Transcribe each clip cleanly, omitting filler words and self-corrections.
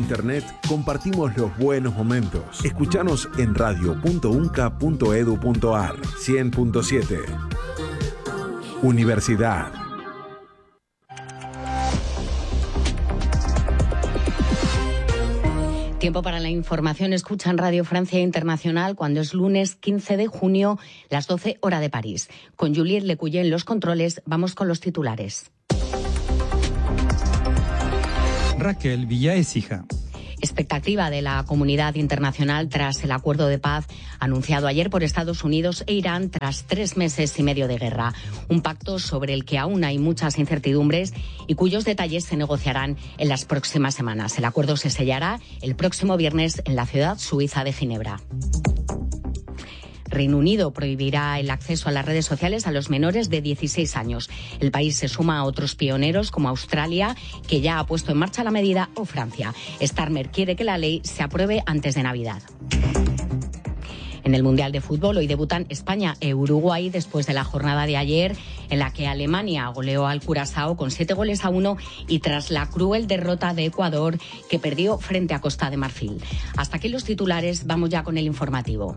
internet, compartimos los buenos momentos. Escuchanos en radio.unca.edu.ar 100.7. Universidad. Tiempo para la información. Escuchan Radio Francia Internacional cuando es lunes 15 de junio, las 12 hora de París. Con Juliette Lecuyer en los controles, vamos con los titulares. Raquel Villa Écija. Expectativa de la comunidad internacional tras el acuerdo de paz anunciado ayer por Estados Unidos e Irán tras 3 meses y medio de guerra. Un pacto sobre el que aún hay muchas incertidumbres y cuyos detalles se negociarán en las próximas semanas. El acuerdo se sellará el próximo viernes en la ciudad suiza de Ginebra. Reino Unido prohibirá el acceso a las redes sociales a los menores de 16 años. El país se suma a otros pioneros como Australia, que ya ha puesto en marcha la medida, o Francia. Starmer quiere que la ley se apruebe antes de Navidad. En el Mundial de Fútbol hoy debutan España e Uruguay después de la jornada de ayer en la que Alemania goleó al Curazao con 7-1 y tras la cruel derrota de Ecuador que perdió frente a Costa de Marfil. Hasta aquí los titulares, vamos ya con el informativo.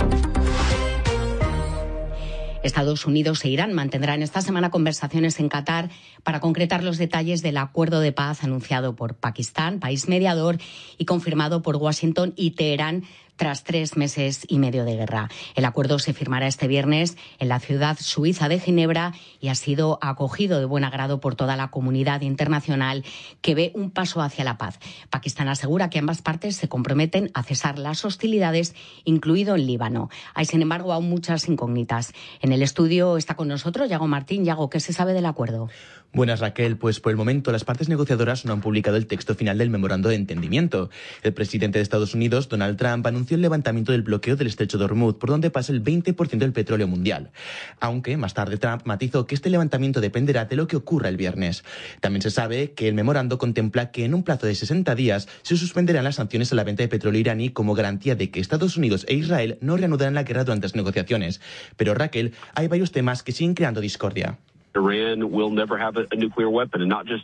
Estados Unidos e Irán mantendrán esta semana conversaciones en Qatar para concretar los detalles del acuerdo de paz anunciado por Pakistán, país mediador, y confirmado por Washington y Teherán tras 3 meses y medio de guerra. El acuerdo se firmará este viernes en la ciudad suiza de Ginebra y ha sido acogido de buen agrado por toda la comunidad internacional que ve un paso hacia la paz. Pakistán asegura que ambas partes se comprometen a cesar las hostilidades, incluido el Líbano. Hay, sin embargo, aún muchas incógnitas. En el estudio está con nosotros Yago Martín. Yago, ¿qué se sabe del acuerdo? Buenas, Raquel. Pues por el momento las partes negociadoras no han publicado el texto final del memorando de entendimiento. El presidente de Estados Unidos, Donald Trump, anunció el levantamiento del bloqueo del estrecho de Hormuz, por donde pasa el 20% del petróleo mundial. Aunque más tarde Trump matizó que este levantamiento dependerá de lo que ocurra el viernes. También se sabe que el memorando contempla que en un plazo de 60 días se suspenderán las sanciones a la venta de petróleo iraní como garantía de que Estados Unidos e Israel no reanudarán la guerra durante las negociaciones. Pero, Raquel, hay varios temas que siguen creando discordia. Iran will never have a nuclear weapon, and not just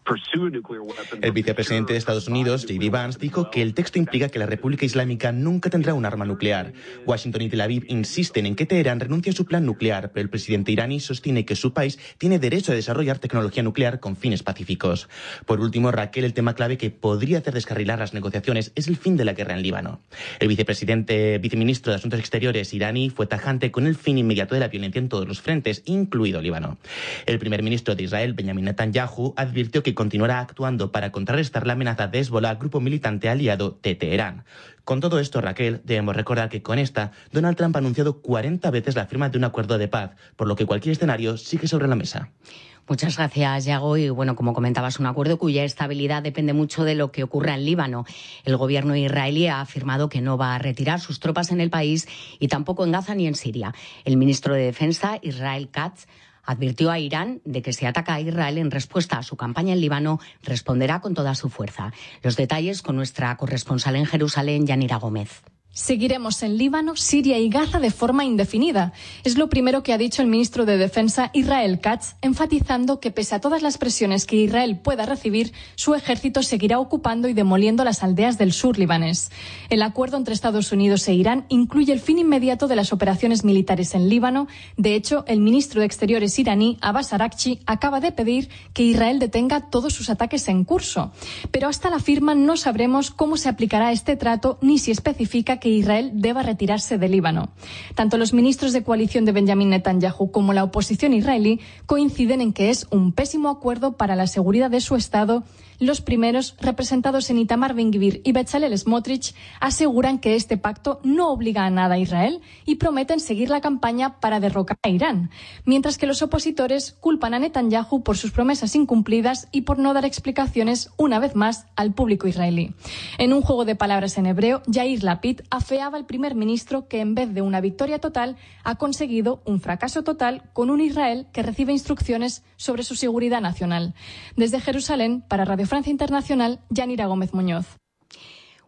El vicepresidente de Estados Unidos, J.D. Vance, dijo que el texto implica que la República Islámica nunca tendrá un arma nuclear. Washington y Tel Aviv insisten en que Teherán renuncie a su plan nuclear, pero el presidente iraní sostiene que su país tiene derecho a desarrollar tecnología nuclear con fines pacíficos. Por último, Raquel, el tema clave que podría hacer descarrilar las negociaciones es el fin de la guerra en Líbano. El viceministro de Asuntos Exteriores iraní fue tajante con el fin inmediato de la violencia en todos los frentes, incluido Líbano. El primer ministro de Israel, Benjamin Netanyahu, advirtió que continuará actuando para contrarrestar la amenaza de Hezbollah, grupo militante aliado de Teherán. Con todo esto, Raquel, debemos recordar que con esta, Donald Trump ha anunciado 40 veces la firma de un acuerdo de paz, por lo que cualquier escenario sigue sobre la mesa. Muchas gracias, Yago. Y bueno, como comentabas, un acuerdo cuya estabilidad depende mucho de lo que ocurra en Líbano. El gobierno israelí ha afirmado que no va a retirar sus tropas en el país y tampoco en Gaza ni en Siria. El ministro de Defensa, Israel Katz, advirtió a Irán de que si ataca a Israel en respuesta a su campaña en Líbano, responderá con toda su fuerza. Los detalles con nuestra corresponsal en Jerusalén, Yanira Gómez. Seguiremos en Líbano, Siria y Gaza de forma indefinida. Es lo primero que ha dicho el ministro de Defensa, Israel Katz, enfatizando que pese a todas las presiones que Israel pueda recibir, su ejército seguirá ocupando y demoliendo las aldeas del sur libanés. El acuerdo entre Estados Unidos e Irán incluye el fin inmediato de las operaciones militares en Líbano. De hecho, el ministro de Exteriores iraní, Abbas Araghchi, acaba de pedir que Israel detenga todos sus ataques en curso. Pero hasta la firma no sabremos cómo se aplicará este trato ni si especifica que Israel deba retirarse de Líbano. Tanto los ministros de coalición de Benjamin Netanyahu como la oposición israelí coinciden en que es un pésimo acuerdo para la seguridad de su Estado. Los primeros, representados en Itamar Ben-Gvir y Bezalel Smotrich, aseguran que este pacto no obliga a nada a Israel y prometen seguir la campaña para derrocar a Irán, mientras que los opositores culpan a Netanyahu por sus promesas incumplidas y por no dar explicaciones una vez más al público israelí. En un juego de palabras en hebreo, Yair Lapid afeaba al primer ministro que en vez de una victoria total ha conseguido un fracaso total con un Israel que recibe instrucciones sobre su seguridad nacional. Desde Jerusalén, para Radio Francia Internacional, Yanira Gómez Muñoz.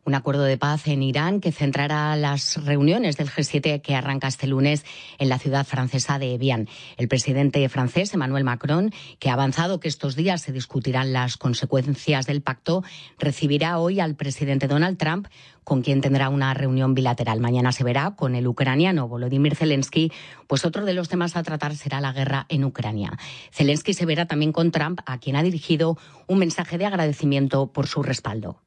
Un acuerdo de paz en Irán que centrará las reuniones del G7 que arranca este lunes en la ciudad francesa de Evian. El presidente francés, Emmanuel Macron, que ha avanzado que estos días se discutirán las consecuencias del pacto, recibirá hoy al presidente Donald Trump, con quien tendrá una reunión bilateral. Mañana se verá con el ucraniano Volodymyr Zelensky, pues otro de los temas a tratar será la guerra en Ucrania. Zelensky se verá también con Trump, a quien ha dirigido un mensaje de agradecimiento por su respaldo.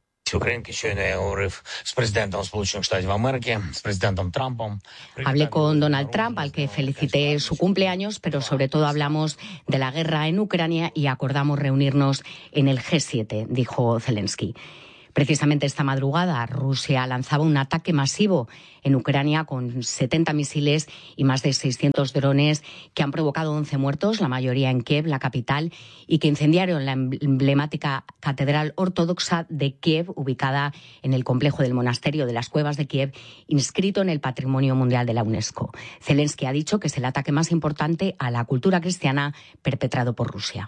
Hablé con Donald Trump, al que felicité su cumpleaños, pero sobre todo hablamos de la guerra en Ucrania y acordamos reunirnos en el G7, dijo Zelensky. Precisamente esta madrugada, Rusia lanzaba un ataque masivo en Ucrania con 70 misiles y más de 600 drones que han provocado 11 muertos, la mayoría en Kiev, la capital, y que incendiaron la emblemática Catedral Ortodoxa de Kiev, ubicada en el complejo del Monasterio de las Cuevas de Kiev, inscrito en el Patrimonio Mundial de la UNESCO. Zelensky ha dicho que es el ataque más importante a la cultura cristiana perpetrado por Rusia.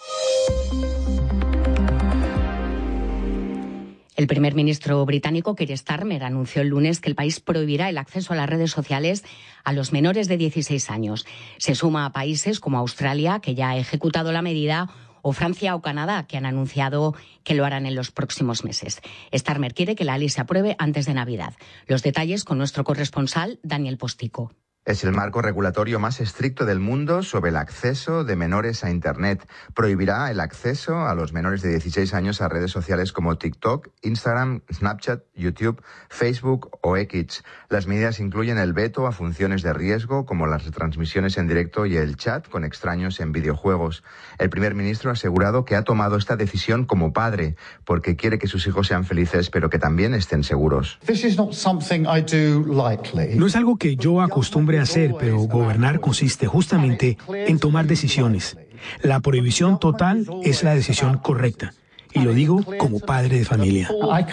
El primer ministro británico, Keir Starmer, anunció el lunes que el país prohibirá el acceso a las redes sociales a los menores de 16 años. Se suma a países como Australia, que ya ha ejecutado la medida, o Francia o Canadá, que han anunciado que lo harán en los próximos meses. Starmer quiere que la ley se apruebe antes de Navidad. Los detalles con nuestro corresponsal, Daniel Postico. Es el marco regulatorio más estricto del mundo sobre el acceso de menores a Internet. Prohibirá el acceso a los menores de 16 años a redes sociales como TikTok, Instagram, Snapchat, YouTube, Facebook o X. Las medidas incluyen el veto a funciones de riesgo como las retransmisiones en directo y el chat con extraños en videojuegos. El primer ministro ha asegurado que ha tomado esta decisión como padre porque quiere que sus hijos sean felices pero que también estén seguros. No es algo que yo acostumbre a hacer, pero gobernar consiste justamente en tomar decisiones. La prohibición total es la decisión correcta. Y lo digo como padre de familia.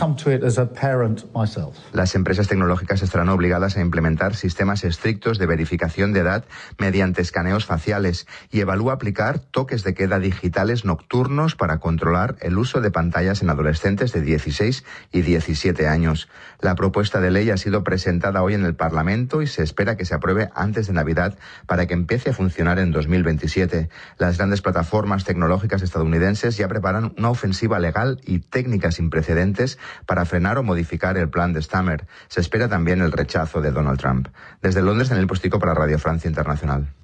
Las empresas tecnológicas estarán obligadas a implementar sistemas estrictos de verificación de edad mediante escaneos faciales y evalúa aplicar toques de queda digitales nocturnos para controlar el uso de pantallas en adolescentes de 16 y 17 años. La propuesta de ley ha sido presentada hoy en el Parlamento y se espera que se apruebe antes de Navidad para que empiece a funcionar en 2027. Las grandes plataformas tecnológicas estadounidenses ya preparan una ofensiva legal y técnica sin precedentes para frenar o modificar el plan de Starmer. Se espera también el rechazo de Donald Trump. Desde Londres, Daniel Postico para Radio Francia Internacional.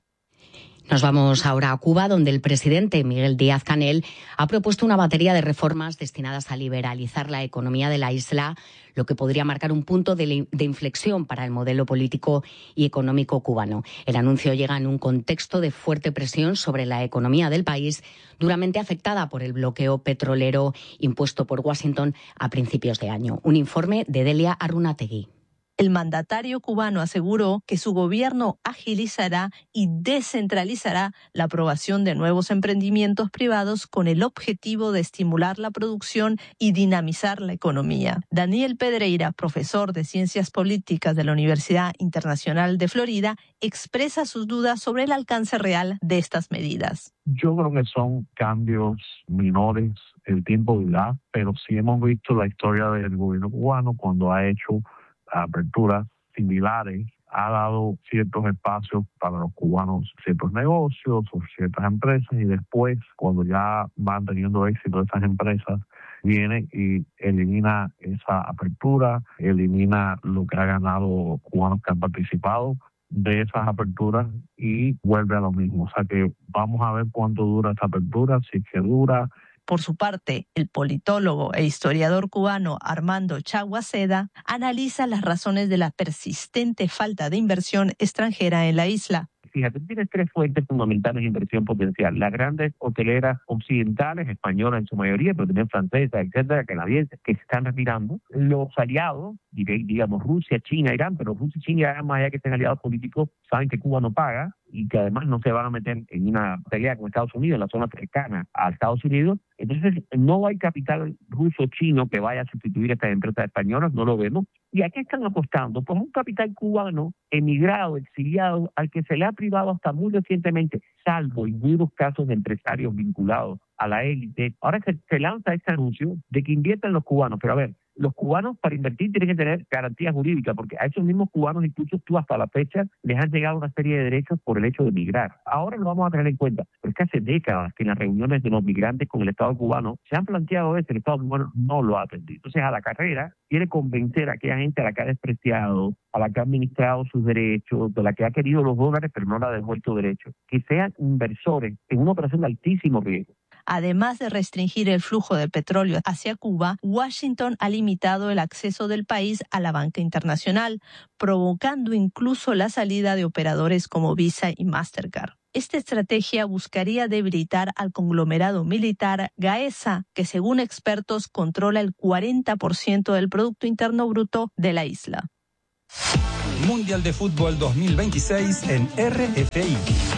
Nos vamos ahora a Cuba, donde el presidente Miguel Díaz-Canel ha propuesto una batería de reformas destinadas a liberalizar la economía de la isla, lo que podría marcar un punto de inflexión para el modelo político y económico cubano. El anuncio llega en un contexto de fuerte presión sobre la economía del país, duramente afectada por el bloqueo petrolero impuesto por Washington a principios de año. Un informe de Delia Arunategui. El mandatario cubano aseguró que su gobierno agilizará y descentralizará la aprobación de nuevos emprendimientos privados con el objetivo de estimular la producción y dinamizar la economía. Daniel Pedreira, profesor de Ciencias Políticas de la Universidad Internacional de Florida, expresa sus dudas sobre el alcance real de estas medidas. Yo creo que son cambios menores, el tiempo dirá, pero sí hemos visto la historia del gobierno cubano cuando ha hecho aperturas similares, ha dado ciertos espacios para los cubanos, ciertos negocios o ciertas empresas, y después, cuando ya van teniendo éxito esas empresas, viene y elimina esa apertura, elimina lo que ha ganado cubanos que han participado de esas aperturas y vuelve a lo mismo. O sea que vamos a ver cuánto dura esa apertura, si es que dura. Por su parte, el politólogo e historiador cubano Armando Chaguaceda analiza las razones de la persistente falta de inversión extranjera en la isla. Fíjate, tienes tres fuentes fundamentales de inversión potencial. Las grandes hoteleras occidentales, españolas en su mayoría, pero también francesas, etcétera, canadienses, que se están retirando. Los aliados, digamos Rusia, China, Irán, pero Rusia, China y Irán, más allá que estén aliados políticos, saben que Cuba no paga y que además no se van a meter en una pelea con Estados Unidos, en la zona cercana a Estados Unidos. Entonces, no hay capital ruso-chino que vaya a sustituir a estas empresas españolas, no lo vemos. ¿Y a qué están apostando? Pues un capital cubano emigrado, exiliado, al que se le ha privado hasta muy recientemente, salvo en muchos casos de empresarios vinculados a la élite. Ahora se lanza este anuncio de que inviertan los cubanos, pero a ver, los cubanos para invertir tienen que tener garantías jurídicas, porque a esos mismos cubanos, incluso tú hasta la fecha, les han llegado una serie de derechos por el hecho de migrar. Ahora lo vamos a tener en cuenta, pero es que hace décadas que en las reuniones de los migrantes con el Estado cubano se han planteado eso, el Estado cubano no lo ha atendido. Entonces, a la carrera quiere convencer a aquella gente a la que ha despreciado, a la que ha administrado sus derechos, de la que ha querido los dólares pero no le ha devuelto derechos, que sean inversores en una operación de altísimo riesgo. Además de restringir el flujo de petróleo hacia Cuba, Washington ha limitado el acceso del país a la banca internacional, provocando incluso la salida de operadores como Visa y Mastercard. Esta estrategia buscaría debilitar al conglomerado militar Gaesa, que según expertos controla el 40% del Producto Interno Bruto de la isla. Mundial de Fútbol 2026 en RFI.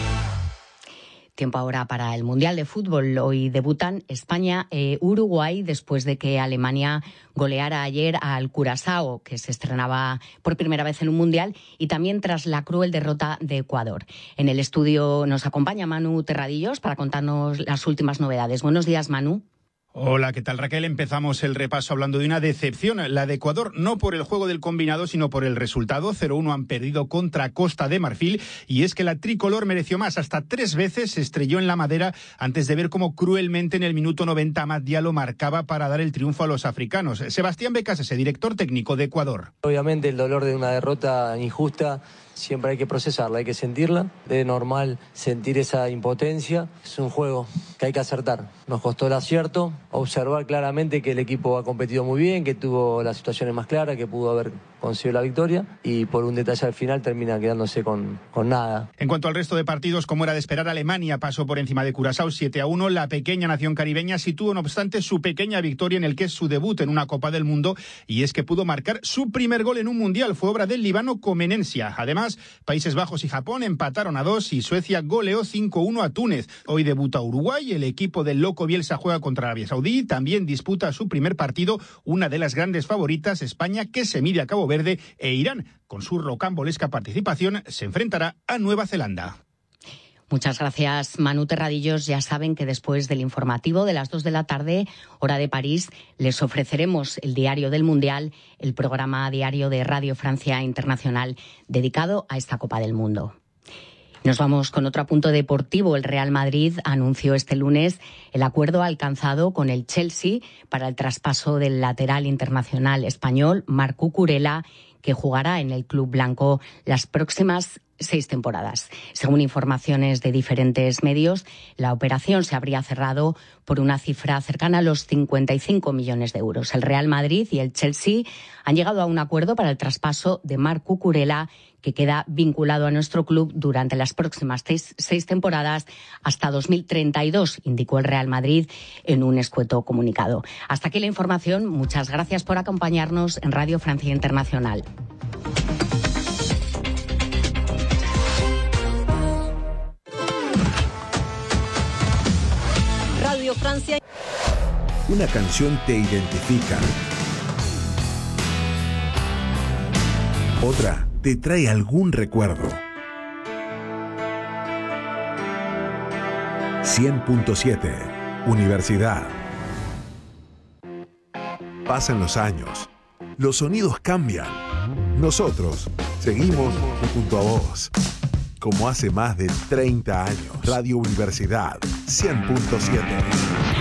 Tiempo ahora para el Mundial de Fútbol. Hoy debutan España e Uruguay después de que Alemania goleara ayer al Curazao, que se estrenaba por primera vez en un Mundial, y también tras la cruel derrota de Ecuador. En el estudio nos acompaña Manu Terradillos para contarnos las últimas novedades. Buenos días, Manu. Hola, ¿qué tal, Raquel? Empezamos el repaso hablando de una decepción, la de Ecuador, no por el juego del combinado, sino por el resultado. 0-1 han perdido contra Costa de Marfil, y es que la tricolor mereció más. Hasta 3 veces se estrelló en la madera antes de ver cómo cruelmente en el minuto 90 Amad Diallo marcaba para dar el triunfo a los africanos. Sebastián Becasese, director técnico de Ecuador. Obviamente el dolor de una derrota injusta siempre hay que procesarla, hay que sentirla. Es normal sentir esa impotencia. Es un juego que hay que acertar. Nos costó el acierto, observar claramente que el equipo ha competido muy bien, que tuvo las situaciones más claras, que pudo haber conseguido la victoria, y por un detalle al final termina quedándose con nada. En cuanto al resto de partidos, como era de esperar, Alemania pasó por encima de Curazao 7-1. La pequeña nación caribeña sí tuvo, no obstante, su pequeña victoria en el que es su debut en una Copa del Mundo, y es que pudo marcar su primer gol en un Mundial. Fue obra del Líbano Comenencia. Además, Países Bajos y Japón empataron a 2 y Suecia goleó 5-1 a Túnez. Hoy debuta Uruguay, el equipo del Loco Bielsa juega contra Arabia Saudí, también disputa su primer partido una de las grandes favoritas, España, que se mide a Cabo Verde, e Irán, con su rocambolesca participación, se enfrentará a Nueva Zelanda. Muchas gracias, Manu Terradillos. Ya saben que después del informativo de las 2 de la tarde, hora de París, les ofreceremos el Diario del Mundial, el programa diario de Radio Francia Internacional dedicado a esta Copa del Mundo. Nos vamos con otro apunto deportivo. El Real Madrid anunció este lunes el acuerdo alcanzado con el Chelsea para el traspaso del lateral internacional español Marc Cucurella, que jugará en el club blanco las próximas 6 temporadas. Según informaciones de diferentes medios, la operación se habría cerrado por una cifra cercana a los 55 millones de euros. El Real Madrid y el Chelsea han llegado a un acuerdo para el traspaso de Marc Cucurella, que queda vinculado a nuestro club durante las próximas 6 temporadas hasta 2032, indicó el Real Madrid en un escueto comunicado. Hasta aquí la información. Muchas gracias por acompañarnos en Radio Francia Internacional. Radio Francia. Una canción te identifica. Otra te trae algún recuerdo. 100.7 Universidad. Pasan los años. Los sonidos cambian. Nosotros seguimos junto a vos. Como hace más de 30 años. Radio Universidad 100.7.